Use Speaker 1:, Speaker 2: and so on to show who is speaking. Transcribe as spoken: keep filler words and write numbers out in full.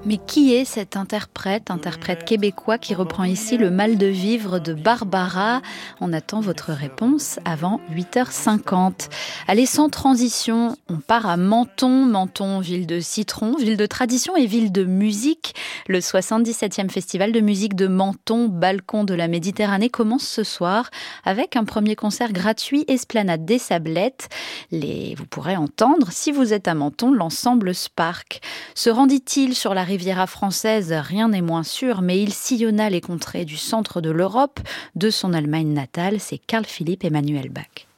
Speaker 1: Mais qui est cet interprète, interprète québécois qui reprend ici le mal de vivre de Barbara ? On attend votre réponse avant huit heures cinquante. Allez, sans transition, on part à Menton. Menton, ville de citron, ville de tradition et ville de musique. Le soixante-dix-septième festival de musique de Menton, balcon de la Méditerranée, commence ce soir avec un premier concert gratuit, Esplanade des Sablettes. Les... Vous pourrez entendre, si vous êtes à Menton, l'ensemble Spark. Se rendit-il sur la Riviera française, rien n'est moins sûr, mais il sillonna les contrées du centre de l'Europe, de son Allemagne natale, c'est Carl Philipp Emanuel Bach.